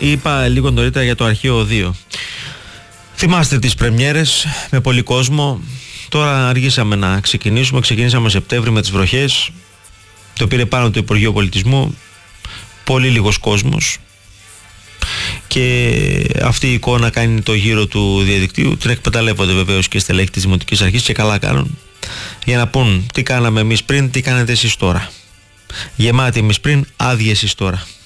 Είπα λίγο νωρίτερα για το αρχείο 2. Θυμάστε τις πρεμιέρες με πολύ κόσμο. Τώρα αργήσαμε να ξεκινήσουμε. Ξεκινήσαμε Σεπτέμβρη με τις βροχές. Το πήρε πάνω το Υπουργείο Πολιτισμού. Πολύ λίγος κόσμος. Και αυτή η εικόνα κάνει το γύρο του διαδικτύου. Την εκμεταλλεύονται βεβαίως και στελέχη της Δημοτικής Αρχής και καλά κάνουν. Για να πούν τι κάναμε εμείς πριν, τι κάνετε εσείς τώρα. Γεμάτοι εμείς πριν, άδειοι εσείς τώρα.